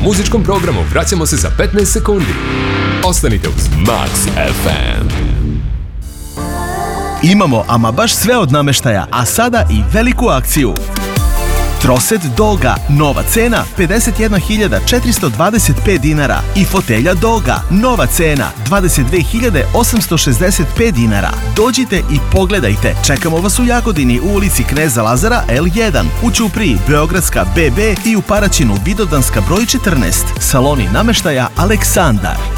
muzičkom programu vraćamo se za 15 sekundi. Ostanite uz Max FM. Imamo ama baš sve od namještaja, a sada i veliku akciju. Troset Doga, nova cena 51.425 dinara i fotelja Doga, nova cena 22.865 dinara. Dođite i pogledajte. Čekamo vas u Jagodini u ulici Kneza Lazara L1, u Ćupriji Beogradska BB i u Paraćinu Vidovdanska broj 14. Saloni namještaja Aleksandar.